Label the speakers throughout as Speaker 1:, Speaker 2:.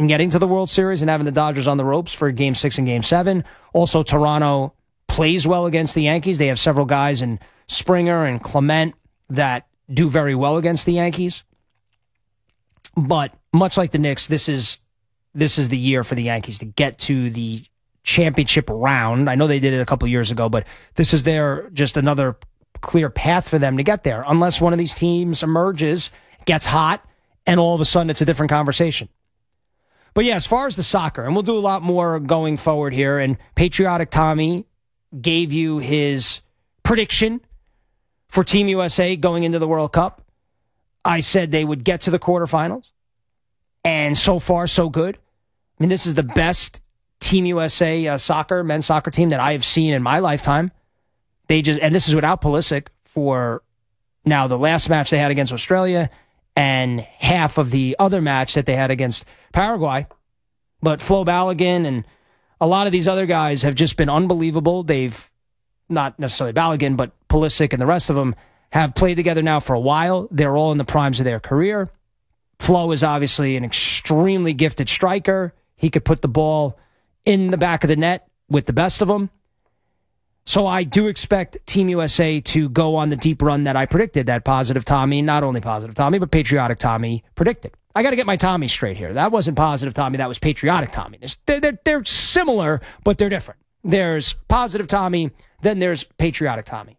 Speaker 1: in getting to the World Series and having the Dodgers on the ropes for Game 6 and Game 7. Also, Toronto plays well against the Yankees. They have several guys in Springer and Clement that do very well against the Yankees. But much like the Knicks, this is the year for the Yankees to get to the championship round. I know they did it a couple years ago, but this is just another clear path for them to get there, unless one of these teams emerges, gets hot, and all of a sudden it's a different conversation. But yeah, as far as the soccer, and we'll do a lot more going forward here, and Patriotic Tommy gave you his prediction for Team USA going into the World Cup. I said they would get to the quarterfinals, and so far, so good. I mean, this is the best Team USA men's soccer team that I have seen in my lifetime. And this is without Pulisic for now the last match they had against Australia and half of the other match that they had against Paraguay. But Flo Balogun and a lot of these other guys have just been unbelievable. They've, not necessarily Balogun, but Pulisic and the rest of them have played together now for a while. They're all in the primes of their career. Flo is obviously an extremely gifted striker. He could put the ball in the back of the net with the best of them. So I do expect Team USA to go on the deep run that I predicted, that Positive Tommy, not only Positive Tommy, but Patriotic Tommy predicted. I got to get my Tommy straight here. That wasn't Positive Tommy, that was Patriotic Tommy. They're similar, but they're different. There's Positive Tommy, then there's Patriotic Tommy.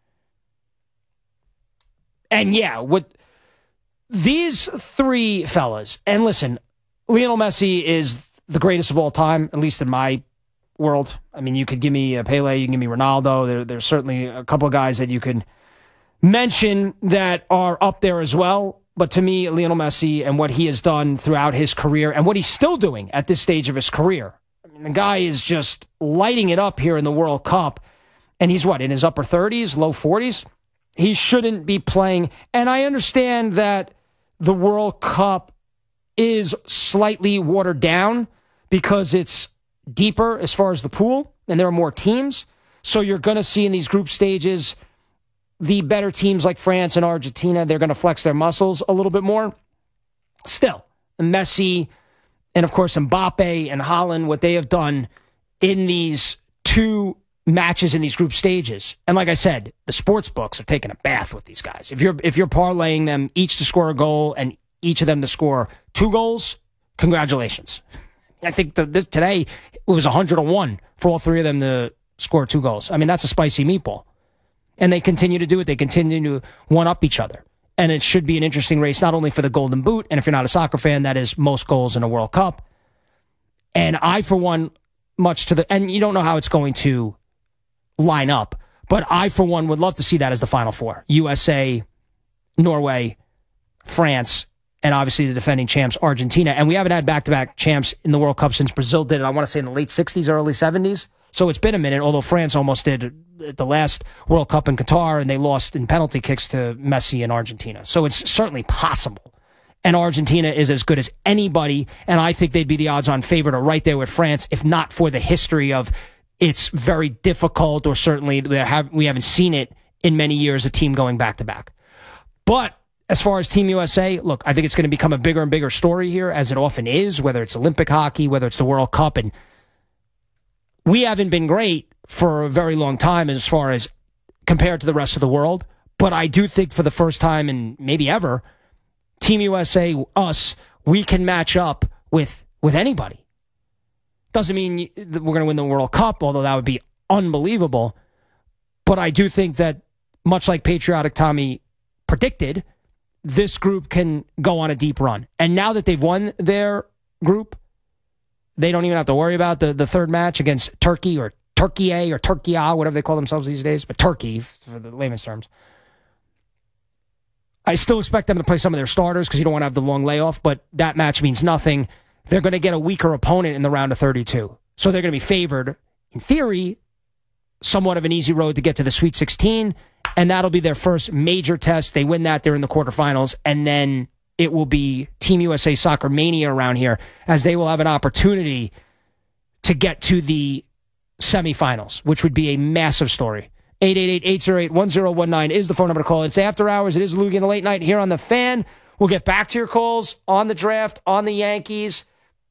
Speaker 1: And yeah, what these three fellas, and listen, Lionel Messi is the greatest of all time, at least in my world. I mean, you could give me Pele, you can give me Ronaldo. There's certainly a couple of guys that you could mention that are up there as well. But to me, Lionel Messi and what he has done throughout his career and what he's still doing at this stage of his career. I mean, the guy is just lighting it up here in the World Cup. And he's in his upper 30s, low 40s? He shouldn't be playing. And I understand that the World Cup is slightly watered down because it's deeper as far as the pool, and there are more teams. So you're going to see in these group stages the better teams like France and Argentina, they're going to flex their muscles a little bit more. Still, Messi and, of course, Mbappe and Haaland, what they have done in these two matches in these group stages. And like I said, the sports books are taking a bath with these guys. If you're parlaying them each to score a goal and each of them to score 2 goals, congratulations. I think today it was 101 for all three of them to score 2 goals. I mean, that's a spicy meatball. And they continue to do it. They continue to one-up each other. And it should be an interesting race, not only for the Golden Boot, and if you're not a soccer fan, that is most goals in a World Cup. And I, for one, and you don't know how it's going to line up, but I, for one, would love to see that as the Final Four. USA, Norway, France, and obviously the defending champs, Argentina. And we haven't had back-to-back champs in the World Cup since Brazil did it, I want to say in the late 60s, early 70s. So it's been a minute, although France almost did at the last World Cup in Qatar, and they lost in penalty kicks to Messi and Argentina. So it's certainly possible. And Argentina is as good as anybody, and I think they'd be the odds-on favorite or right there with France, if not for the history of it's very difficult, or certainly we haven't seen it in many years, a team going back-to-back. But as far as Team USA, look, I think it's going to become a bigger and bigger story here, as it often is, whether it's Olympic hockey, whether it's the World Cup. And we haven't been great for a very long time as far as compared to the rest of the world. But I do think for the first time in maybe ever, Team USA, us, we can match up with anybody. Doesn't mean that we're going to win the World Cup, although that would be unbelievable. But I do think that, much like Patriotic Tommy predicted, this group can go on a deep run. And now that they've won their group, they don't even have to worry about the third match against Turkey or Turkey or Turkey, whatever they call themselves these days, but Turkey, for the layman's terms. I still expect them to play some of their starters because you don't want to have the long layoff, but that match means nothing. They're going to get a weaker opponent in the round of 32. So they're going to be favored, in theory, somewhat of an easy road to get to the Sweet 16, and that'll be their first major test. They win that, they're in the quarterfinals, and then it will be Team USA Soccer Mania around here, as they will have an opportunity to get to the semifinals, which would be a massive story. 888-808-1019 is the phone number to call. It's After Hours. It is Loogie in the Late Night here on The Fan. We'll get back to your calls on the draft, on the Yankees,